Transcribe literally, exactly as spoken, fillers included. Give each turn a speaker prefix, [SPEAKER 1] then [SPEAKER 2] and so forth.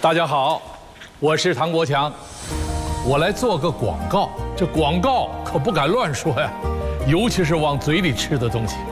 [SPEAKER 1] 大家好，我是唐国强，我来做个广告。这广告可不敢乱说呀，尤其是往嘴里吃的东西。